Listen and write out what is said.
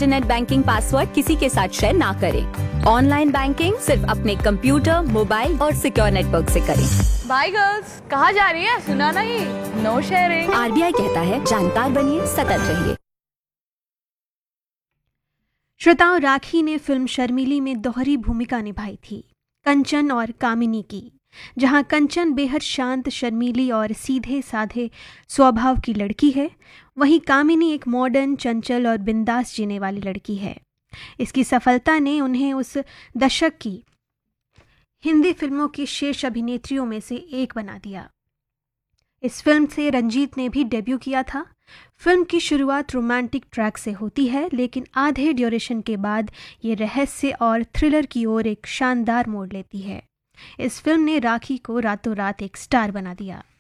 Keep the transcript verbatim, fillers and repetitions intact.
Internet banking password किसी के साथ शेयर ना करें। ऑनलाइन बैंकिंग सिर्फ अपने कंप्यूटर, मोबाइल और सिक्योर नेटवर्क से करें। बाय गर्ल्स, कहाँ जा रही है? सुना नहीं, नो शेयरिंग। आरबीआई कहता है, जानकार बनिए, सतर्क रहिए। श्रोताओं, राखी ने फिल्म शर्मीली में दोहरी भूमिका निभाई थी, कंचन और कामिनी की। जहां कंचन बेहद शांत, शर्मीली और सीधे साधे स्वभाव की लड़की है, वहीं कामिनी एक मॉडर्न, चंचल और बिंदास जीने वाली लड़की है। इसकी सफलता ने उन्हें उस दशक की हिंदी फिल्मों की शीर्ष अभिनेत्रियों में से एक बना दिया। इस फिल्म से रंजीत ने भी डेब्यू किया था। फिल्म की शुरुआत रोमांटिक ट्रैक से होती है, लेकिन आधे ड्यूरेशन के बाद ये रहस्य और थ्रिलर की ओर एक शानदार मोड़ लेती है। इस फिल्म ने राखी को रातों रात एक स्टार बना दिया।